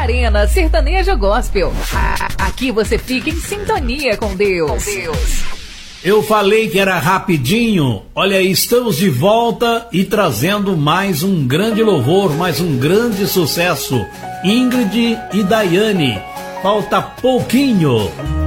Arena Sertaneja Gospel. Aqui você fica em sintonia com Deus. Eu falei que era rapidinho. Olha aí, estamos de volta e trazendo mais um grande louvor, mais um grande sucesso. Ingrid e Daiane. Falta pouquinho.